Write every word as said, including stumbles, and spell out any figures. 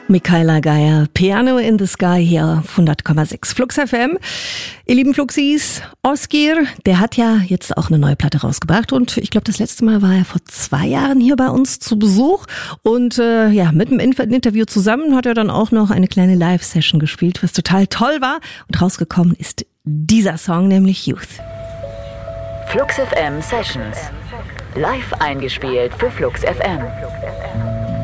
Michaela Geier, Piano in the Sky hier auf hundert Komma sechs Flux F M. Ihr lieben Fluxis, Ozgir, der hat ja jetzt auch eine neue Platte rausgebracht und ich glaube, das letzte Mal war er vor zwei Jahren hier bei uns zu Besuch und äh, ja, mit dem Interview zusammen hat er dann auch noch eine kleine Live-Session gespielt, was total toll war und rausgekommen ist dieser Song, nämlich Youth. Flux F M Sessions, live eingespielt für Flux F M.